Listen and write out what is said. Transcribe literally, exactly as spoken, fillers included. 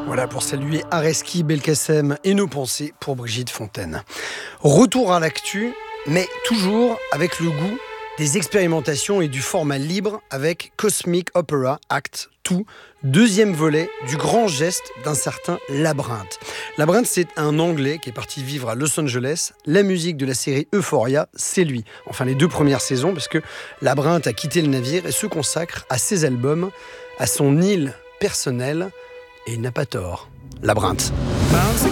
Voilà pour saluer Areski Belkacem et nos pensées pour Brigitte Fontaine. Retour à l'actu, mais toujours avec le goût des expérimentations et du format libre avec Cosmic Opera Act deux, deuxième volet du grand geste d'un certain Labyrinthe. Labyrinthe, c'est un Anglais qui est parti vivre à Los Angeles. La musique de la série Euphoria, c'est lui. Enfin, les deux premières saisons, parce que Labyrinthe a quitté le navire et se consacre à ses albums, à son île personnelle. Et il n'a pas tort. Labyrinthe. Bouncing